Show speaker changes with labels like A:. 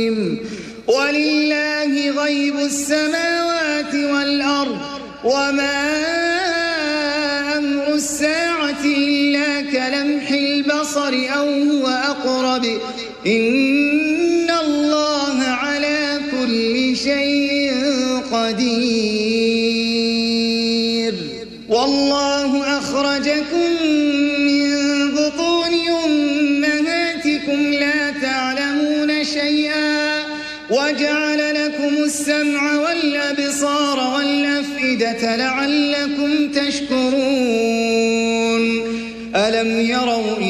A: ولله غيب السماوات والأرض وما أمر الساعة إلا كلمح البصر أو هو أقرب إن الله على كل شيء قدير والله أخرجكم من بطون أمهاتكم لا تعلمون شيئا وجعل لكم السمع والأبصار والأفئدة لعلكم تشكرون ألم يروا